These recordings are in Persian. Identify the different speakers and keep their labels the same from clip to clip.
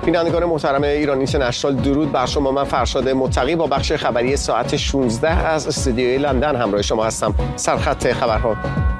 Speaker 1: بینندگان محترم ایران اینترنشنال، درود بر شما. من فرشاد متقی با بخش خبری ساعت 16 از استودیوی لندن همراه شما هستم. سرخط خبرها: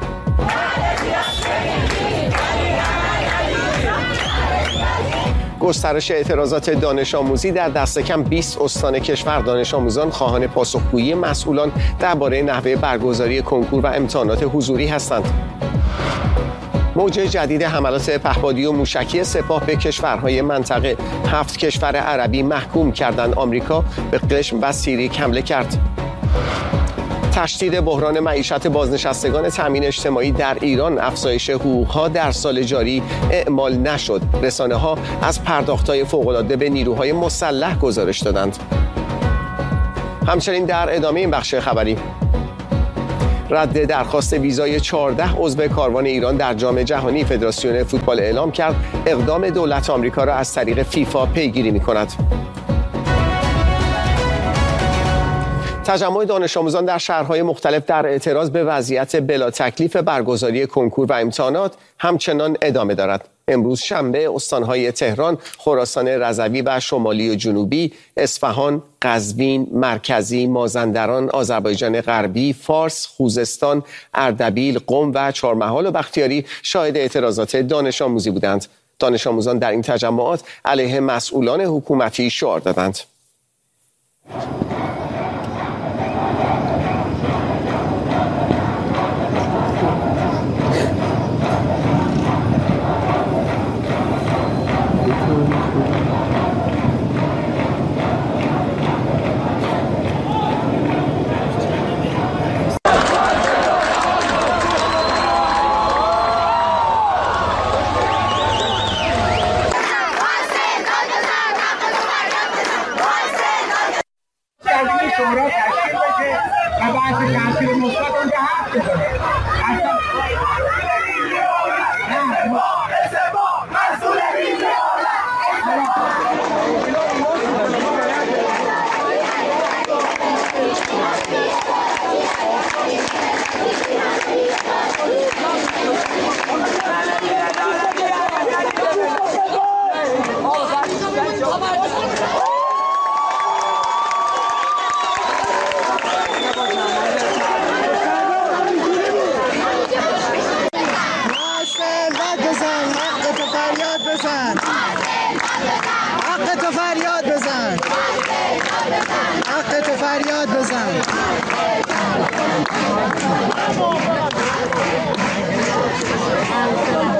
Speaker 1: گسترش اعتراضات دانش آموزی در دست کم 20 استان کشور. دانش آموزان خواهان پاسخگویی مسئولان درباره نحوه برگزاری کنکور و امتحانات حضوری هستند. موج جدید حملات پهپادی و موشکی سپاه به کشورهای منطقه. 7 کشور عربی محکوم کردند آمریکا به قشم و سیریک حمله کرد. تشدید بحران معیشت بازنشستگان تامین اجتماعی در ایران. افزایش حقوقها در سال جاری اعمال نشد. رسانه‌ها از پرداخت‌های فوق‌العاده به نیروهای مسلح گزارش دادند. همچنین در ادامه این بخش خبری، رد درخواست ویزای 14 عضو کاروان ایران در جام جهانی. فدراسیون فوتبال اعلام کرد اقدام دولت آمریکا را از طریق فیفا پیگیری می‌کند. تجمع دانش آموزان در شهرهای مختلف در اعتراض به وضعیت بلا تکلیف برگزاری کنکور و امتحانات همچنان ادامه دارد. امروز شنبه استانهای تهران، خراسان رضوی و شمالی و جنوبی، اصفهان، قزوین، مرکزی، مازندران، آذربایجان غربی، فارس، خوزستان، اردبیل، قم و چهارمحال و بختیاری شاهد اعتراضات دانش آموزی بودند. دانش آموزان در این تجمعات علیه مسئولان حکومتی شعار دادند.
Speaker 2: فریاد بزن.